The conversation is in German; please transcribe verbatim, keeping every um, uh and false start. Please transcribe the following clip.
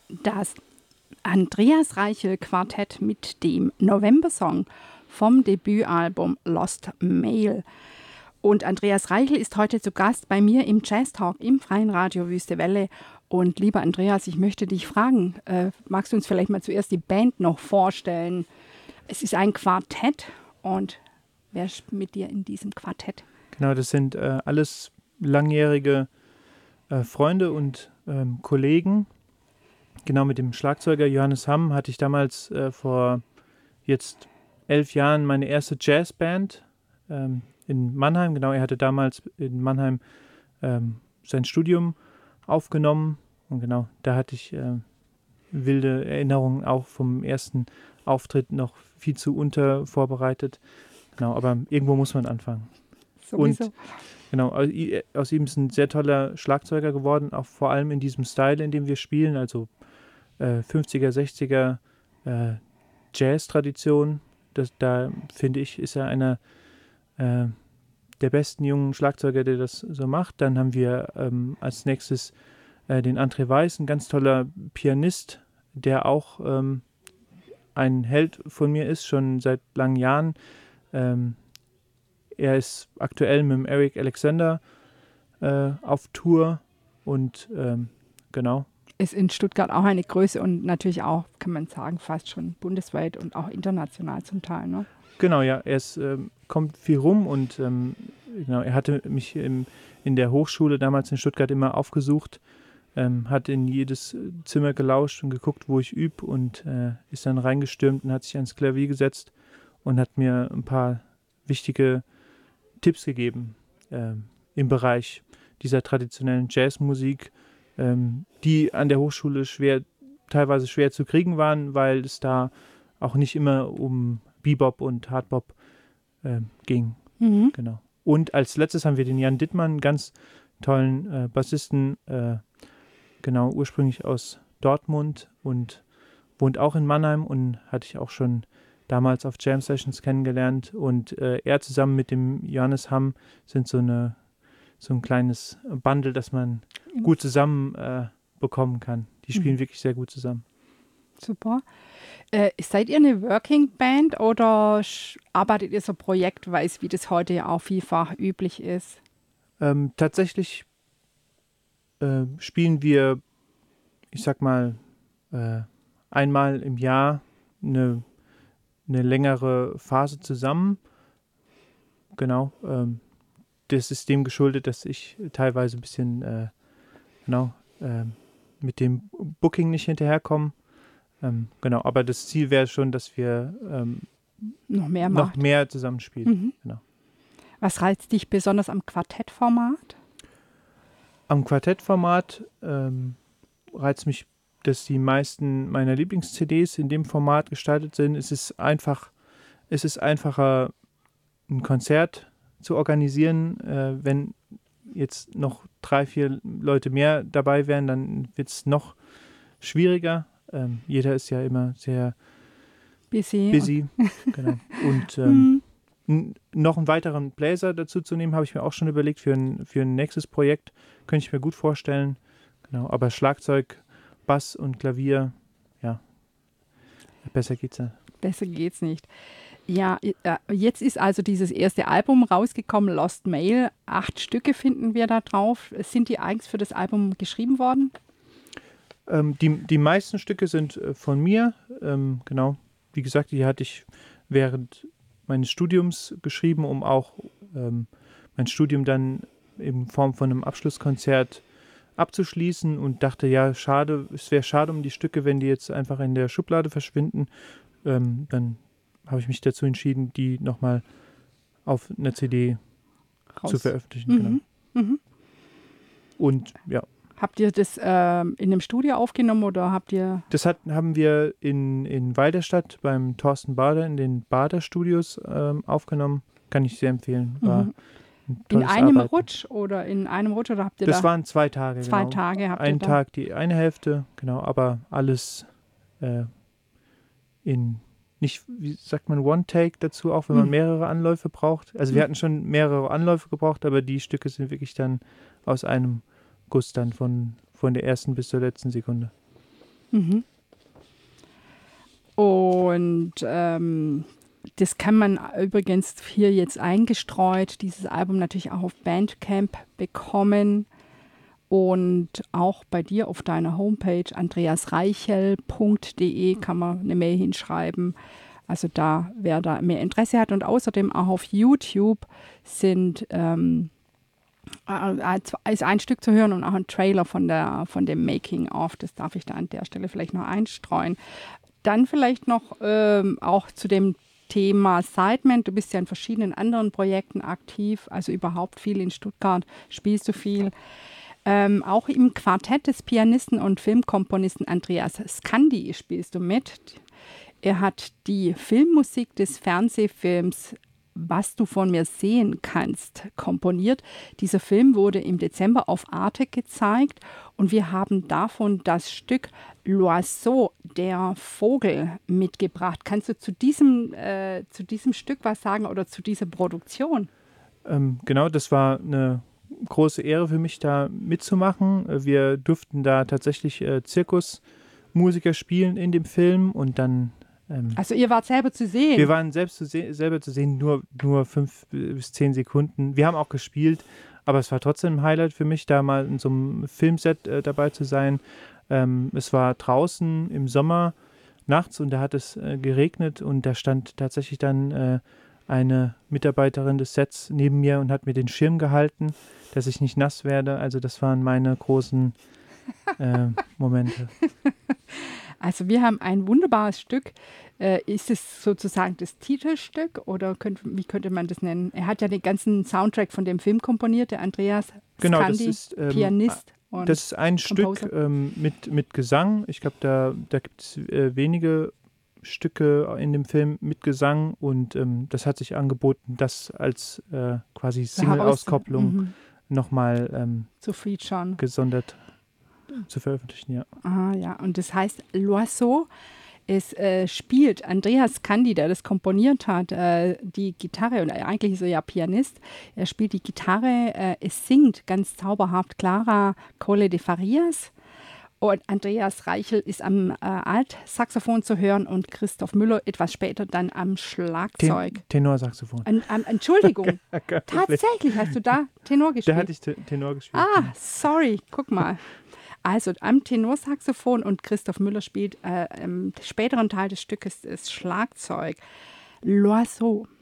Das Andreas Reichel Quartett mit dem November-Song vom Debütalbum Lost Mail. Und Andreas Reichel ist heute zu Gast bei mir im Jazz Talk im Freien Radio Wüste Welle. Und lieber Andreas, ich möchte dich fragen, äh, magst du uns vielleicht mal zuerst die Band noch vorstellen? Es ist ein Quartett und wer ist mit dir in diesem Quartett? Genau, das sind äh, alles langjährige äh, Freunde und ähm, Kollegen. Genau, mit dem Schlagzeuger Johannes Hamm hatte ich damals äh, vor jetzt elf Jahren meine erste Jazzband ähm, in Mannheim. Genau, er hatte damals in Mannheim ähm, sein Studium aufgenommen. Und genau, da hatte ich äh, wilde Erinnerungen auch vom ersten Auftritt noch viel zu unter vorbereitet. Genau, aber irgendwo muss man anfangen. Sowieso. Und genau, aus ihm ist ein sehr toller Schlagzeuger geworden, auch vor allem in diesem Style, in dem wir spielen, also äh, fünfziger, sechziger äh, Jazz-Tradition. Das, da finde ich, ist er einer äh, der besten jungen Schlagzeuger, der das so macht. Dann haben wir ähm, als nächstes äh, den André Weiß, ein ganz toller Pianist, der auch ähm, ein Held von mir ist, schon seit langen Jahren. Ähm, er ist aktuell mit dem Eric Alexander äh, auf Tour und ähm, genau. Ist in Stuttgart auch eine Größe und natürlich auch, kann man sagen, fast schon bundesweit und auch international zum Teil, ne? Genau, ja, er ist, ähm, kommt viel rum und ähm, genau, er hatte mich im, in der Hochschule damals in Stuttgart immer aufgesucht, ähm, hat in jedes Zimmer gelauscht und geguckt, wo ich übe und äh, ist dann reingestürmt und hat sich ans Klavier gesetzt und hat mir ein paar wichtige Tipps gegeben ähm, im Bereich dieser traditionellen Jazzmusik, ähm, die an der Hochschule schwer, teilweise schwer zu kriegen waren, weil es da auch nicht immer um Bebop und Hardbop äh, ging. Mhm. Genau. Und als letztes haben wir den Jan Dittmann, einen ganz tollen äh, Bassisten, äh, genau, ursprünglich aus Dortmund und wohnt auch in Mannheim und hatte ich auch schon damals auf Jam Sessions kennengelernt. Und äh, er zusammen mit dem Johannes Hamm sind so, eine, so ein kleines Bundle, das man gut zusammen äh, bekommen kann. Die spielen mhm. wirklich sehr gut zusammen. Super. Äh, seid ihr eine Working Band oder sch- arbeitet ihr so projektweise, wie das heute ja auch vielfach üblich ist? Ähm, tatsächlich äh, spielen wir, ich sag mal, äh, einmal im Jahr eine, eine längere Phase zusammen. Genau. Ähm, das ist dem geschuldet, dass ich teilweise ein bisschen äh, genau, äh, mit dem Booking nicht hinterherkomme. Ähm, genau, aber das Ziel wäre schon, dass wir ähm, noch mehr, noch macht. mehr zusammenspielen. Mhm. Genau. Was reizt dich besonders am Quartettformat? Am Quartettformat ähm, reizt mich, dass die meisten meiner Lieblings-C Ds in dem Format gestaltet sind. Es ist einfach, es ist einfacher, ein Konzert zu organisieren. Äh, wenn jetzt noch drei, vier Leute mehr dabei wären, dann wird es noch schwieriger. Ähm, jeder ist ja immer sehr busy. busy. Und genau. Und ähm, n- noch einen weiteren Bläser dazu zu nehmen, habe ich mir auch schon überlegt für ein, für ein nächstes Projekt. Könnte ich mir gut vorstellen. Genau. Aber Schlagzeug, Bass und Klavier, ja, besser geht's ja. Besser geht's nicht. Ja, äh, jetzt ist also dieses erste Album rausgekommen, Lost Mail. Acht Stücke finden wir da drauf. Sind die eigens für das Album geschrieben worden? Ähm, die, die meisten Stücke sind äh, von mir. Ähm, genau. Wie gesagt, die hatte ich während meines Studiums geschrieben, um auch ähm, mein Studium dann in Form von einem Abschlusskonzert abzuschließen und dachte, ja, schade, es wäre schade um die Stücke, wenn die jetzt einfach in der Schublade verschwinden. Ähm, dann habe ich mich dazu entschieden, die nochmal auf einer C D Raus. zu veröffentlichen. Mhm. Genau. Mhm. Und ja. Habt ihr das ähm, in einem Studio aufgenommen oder habt ihr... Das hat, haben wir in, in Weiderstadt beim Thorsten Bader in den Bader Studios ähm, aufgenommen. Kann ich sehr empfehlen. War Mhm. ein In tolles einem Arbeiten. Rutsch oder in einem Rutsch oder habt ihr Das da... waren zwei Tage, Zwei genau. Tage habt Einen ihr da... Tag die eine Hälfte, genau, aber alles äh, in, nicht, wie sagt man, One-Take dazu, auch wenn man Mhm. mehrere Anläufe braucht. Also wir Mhm. hatten schon mehrere Anläufe gebraucht, aber die Stücke sind wirklich dann aus einem Guss dann von, von der ersten bis zur letzten Sekunde. Mhm. Und ähm, das kann man übrigens hier jetzt eingestreut, dieses Album natürlich auch auf Bandcamp bekommen und auch bei dir auf deiner Homepage andreas reichel punkt de kann man eine Mail hinschreiben. Also da, wer da mehr Interesse hat. Und außerdem auch auf YouTube sind ähm, ist ein Stück zu hören und auch ein Trailer von, der, von dem Making-of. Das darf ich da an der Stelle vielleicht noch einstreuen. Dann vielleicht noch ähm, auch zu dem Thema Sideman. Du bist ja in verschiedenen anderen Projekten aktiv, also überhaupt viel in Stuttgart, spielst du viel. Ähm, auch im Quartett des Pianisten und Filmkomponisten Andreas Scandi spielst du mit. Er hat die Filmmusik des Fernsehfilms Was du von mir sehen kannst komponiert. Dieser Film wurde im Dezember auf Arte gezeigt und wir haben davon das Stück L'Oiseau, der Vogel, mitgebracht. Kannst du zu diesem, äh, zu diesem Stück was sagen oder zu dieser Produktion? Ähm, genau, das war eine große Ehre für mich, da mitzumachen. Wir durften da tatsächlich äh, Zirkusmusiker spielen in dem Film und dann Ähm, also ihr wart selber zu sehen? Wir waren selbst zu se- selber zu sehen, nur, nur fünf bis zehn Sekunden. Wir haben auch gespielt, aber es war trotzdem ein Highlight für mich, da mal in so einem Filmset äh, dabei zu sein. Ähm, es war draußen im Sommer nachts und da hat es äh, geregnet und da stand tatsächlich dann äh, eine Mitarbeiterin des Sets neben mir und hat mir den Schirm gehalten, dass ich nicht nass werde. Also das waren meine großen äh, Momente. Also wir haben ein wunderbares Stück. Äh, ist es sozusagen das Titelstück oder könnt, wie könnte man das nennen? Er hat ja den ganzen Soundtrack von dem Film komponiert, der Andreas Genau, Scandi, das ist, ähm, Pianist. Und das ist ein Composer. Stück ähm, mit, mit Gesang. Ich glaube, da, da gibt es äh, wenige Stücke in dem Film mit Gesang und ähm, das hat sich angeboten, das als äh, quasi Single-Auskopplung Mhm. nochmal ähm, zu featuren. gesondert zu veröffentlichen, ja. Ah, ja, und das heißt L'Oiseau. Es äh, spielt Andreas Scandi, der das komponiert hat, äh, die Gitarre, und eigentlich ist er ja Pianist. Er spielt die Gitarre, äh, es singt ganz zauberhaft Clara Colle de Farias. Und Andreas Reichel ist am äh, Altsaxophon zu hören und Christoph Müller etwas später dann am Schlagzeug. Ten- Tenorsaxophon. An, an, Entschuldigung, tatsächlich hast du da Tenor gespielt? Da hatte ich Te- Tenor gespielt. Ah, sorry, guck mal. Also am Tenorsaxophon und Christoph Müller spielt äh, im späteren Teil des Stückes das Schlagzeug. L'Oiseau.